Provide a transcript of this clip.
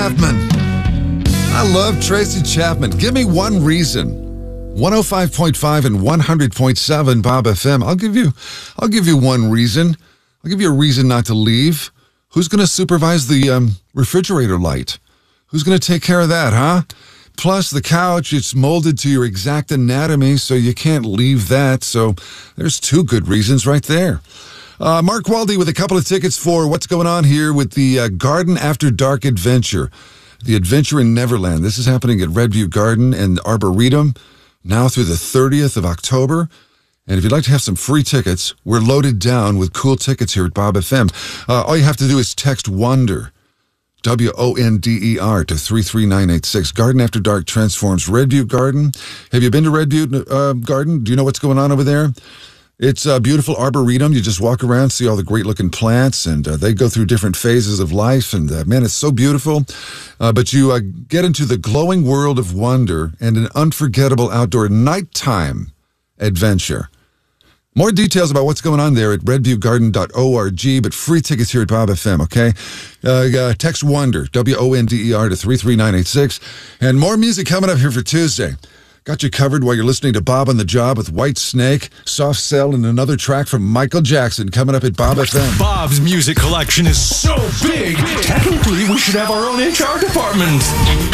Chapman. I love Tracy Chapman. Give me one reason. 105.5 and 100.7 Bob FM. I'll give you one reason. I'll give you a reason not to leave. Who's going to supervise the refrigerator light? Who's going to take care of that, huh? Plus, the couch, it's molded to your exact anatomy, so you can't leave that. So there's two good reasons right there. Mark Waldy with a couple of tickets for what's going on here with the Garden After Dark Adventure. The Adventure in Neverland. This is happening at Redview Garden and Arboretum now through the 30th of October. And if you'd like to have some free tickets, we're loaded down with cool tickets here at Bob FM. All you have to do is text WONDER, WONDER, to 33986. Garden After Dark transforms Redview Garden. Have you been to Redview Garden? Do you know what's going on over there? It's a beautiful arboretum. You just walk around, see all the great-looking plants, and they go through different phases of life. And, man, it's so beautiful. But you get into the glowing world of wonder and an unforgettable outdoor nighttime adventure. More details about what's going on there at redviewgarden.org, but free tickets here at Bob FM, okay? Text WONDER, WONDER, to 33986. And more music coming up here for Tuesday. Got you covered while you're listening to Bob on the Job with White Snake, Soft Cell, and another track from Michael Jackson coming up at Bob FM. Bob's music collection is so big, technically we should have our own HR department.